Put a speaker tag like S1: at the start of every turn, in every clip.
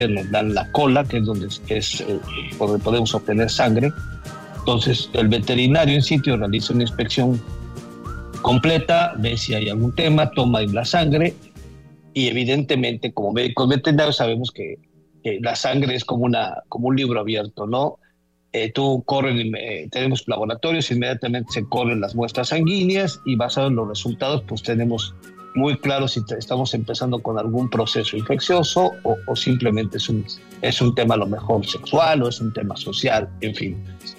S1: nos dan la cola, que es donde podemos obtener sangre. Entonces, el veterinario en sitio realiza una inspección completa, ve si hay algún tema, toma la sangre y evidentemente como médicos veterinarios sabemos que la sangre es como un libro abierto, ¿no? Tenemos laboratorios, inmediatamente se corren las muestras sanguíneas y basado en los resultados pues tenemos muy claro si estamos empezando con algún proceso infeccioso o simplemente es un tema a lo mejor sexual o es un tema social, en fin.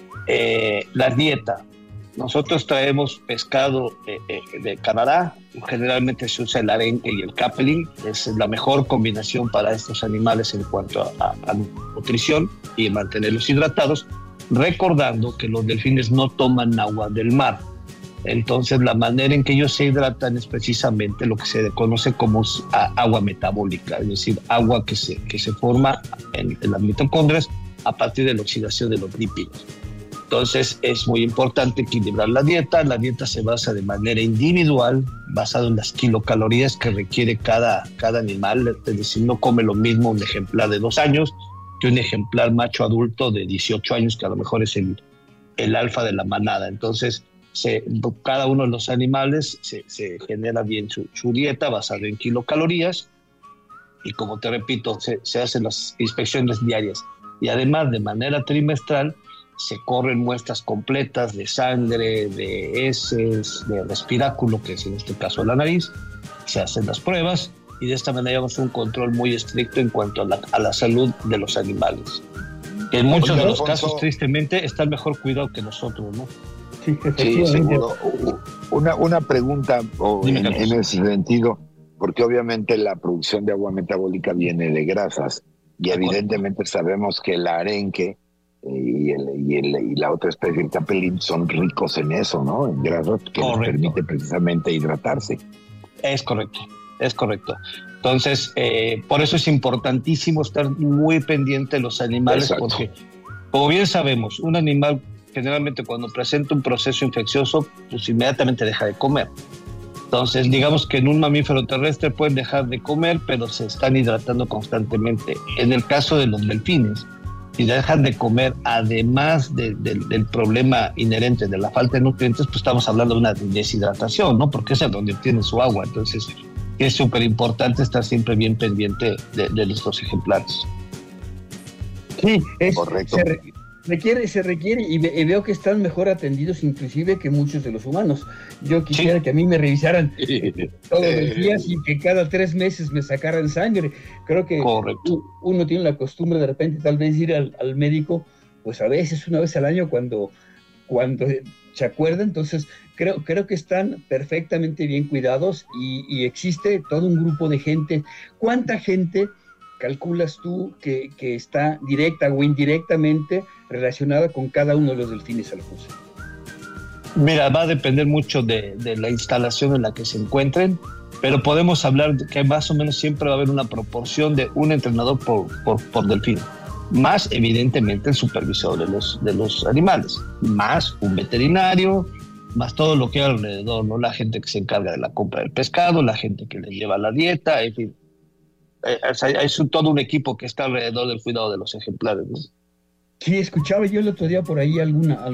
S1: La dieta. Nosotros traemos pescado de Canadá, generalmente se usa el arenque y el capelin, es la mejor combinación para estos animales en cuanto a nutrición y mantenerlos hidratados, recordando que los delfines no toman agua del mar. Entonces la manera en que ellos se hidratan es precisamente lo que se conoce como agua metabólica, es decir, agua que se forma en las mitocondrias a partir de la oxidación de los lípidos. Entonces es muy importante equilibrar la dieta. La dieta se basa de manera individual, basado en las kilocalorías que requiere cada animal. Es decir, no come lo mismo un ejemplar de 2 años que un ejemplar macho adulto de 18 años, que a lo mejor es el alfa de la manada. Entonces, cada uno de los animales se genera bien su dieta basada en kilocalorías y, como te repito, se hacen las inspecciones diarias. Y además, de manera trimestral, se corren muestras completas de sangre, de heces, de respiráculo, que es en este caso la nariz, se hacen las pruebas y de esta manera llevamos un control muy estricto en cuanto a la salud de los animales. Que en muchos de los casos, tristemente, están mejor cuidados que nosotros, ¿no?
S2: Sí, seguro. Una pregunta en ese sentido, porque obviamente la producción de agua metabólica viene de grasas y evidentemente sabemos que el arenque y la otra especie, el capelin, son ricos en eso, ¿no? En grasas que les permite precisamente hidratarse.
S1: Es correcto. Entonces, por eso es importantísimo estar muy pendiente de los animales. Exacto. Porque, como bien sabemos, un animal generalmente cuando presenta un proceso infeccioso, pues inmediatamente deja de comer. Entonces, digamos que en un mamífero terrestre pueden dejar de comer, pero se están hidratando constantemente. En el caso de los delfines, si dejan de comer, además del problema inherente de la falta de nutrientes, pues estamos hablando de una deshidratación, ¿no? Porque es a donde obtienen su agua. Entonces, es súper importante estar siempre bien pendiente de nuestros ejemplares.
S3: Sí, es
S2: correcto.
S3: Se requiere y veo que están mejor atendidos inclusive que muchos de los humanos. Yo quisiera que a mí me revisaran todos los días y que cada 3 meses me sacaran sangre. Creo que uno tiene la costumbre de repente tal vez ir al médico, pues a veces una vez al año cuando se acuerda. Entonces creo que están perfectamente bien cuidados y existe todo un grupo de gente. ¿Cuánta gente calculas tú que está directa o indirectamente relacionada con cada uno de los delfines Alcúzar?
S1: Mira, va a depender mucho de la instalación en la que se encuentren, pero podemos hablar de que más o menos siempre va a haber una proporción de un entrenador por delfín, más evidentemente el supervisor de los animales, más un veterinario, más todo lo que hay alrededor, ¿no? La gente que se encarga de la compra del pescado, la gente que le lleva la dieta, en fin. Es todo un equipo que está alrededor del cuidado de los ejemplares, ¿no?
S3: Sí, escuchaba yo el otro día por ahí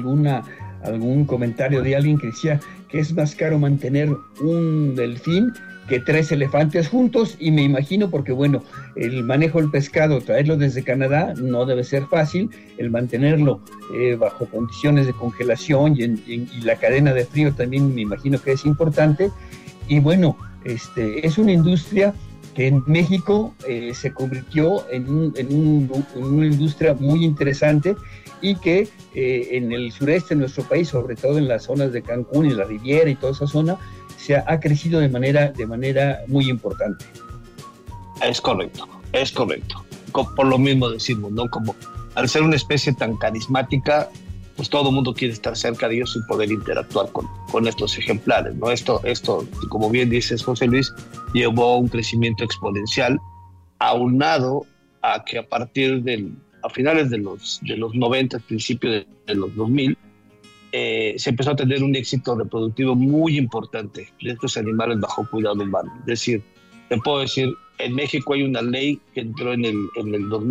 S3: algún comentario de alguien que decía que es más caro mantener un delfín que 3 elefantes juntos, y me imagino porque, bueno, el manejo del pescado, traerlo desde Canadá no debe ser fácil, el mantenerlo bajo condiciones de congelación y la cadena de frío también me imagino que es importante, y bueno, es una industria que en México se convirtió en una industria muy interesante y que en el sureste de nuestro país, sobre todo en las zonas de Cancún y la Riviera y toda esa zona, ha crecido de manera muy importante.
S1: Es correcto. Por lo mismo decimos, ¿no? Como al ser una especie tan carismática, pues todo el mundo quiere estar cerca de ellos y poder interactuar con estos ejemplares, ¿no? Esto, como bien dices, José Luis, llevó a un crecimiento exponencial, aunado a que a finales de los 90, principios de los 2000, se empezó a tener un éxito reproductivo muy importante de estos animales bajo cuidado humano. Es decir, te puedo decir, en México hay una ley que entró en el